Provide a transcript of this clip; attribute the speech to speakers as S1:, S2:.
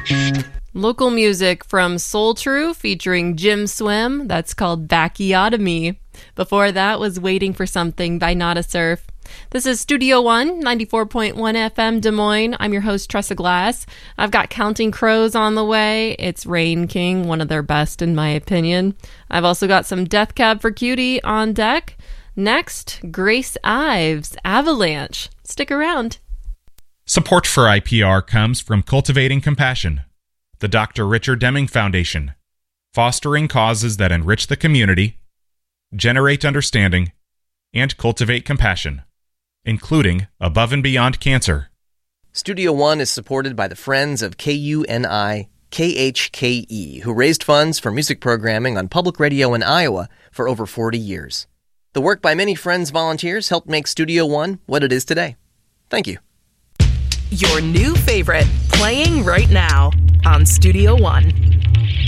S1: Local music from Soul True featuring Jim Swim. That's called Bacchiotomy. Before that was Waiting for Something by Nada Surf. This is Studio One, 94.1 FM Des Moines. I'm your host, Tressa Glass. I've got Counting Crows on the way. It's Rain King, one of their best in my opinion. I've also got some Death Cab for Cutie on deck. Next, Grace Ives, Avalanche. Stick around.
S2: Support for IPR comes from Cultivating Compassion, the Dr. Richard Deming Foundation, fostering causes that enrich the community, generate understanding, and cultivate compassion, including Above and Beyond Cancer.
S3: Studio One is supported by the Friends of KUNI KHKE, who raised funds for music programming on public radio in Iowa for over 40 years. The work by many Friends volunteers helped make Studio One what it is today. Thank you.
S4: Your new favorite, playing right now on Studio One.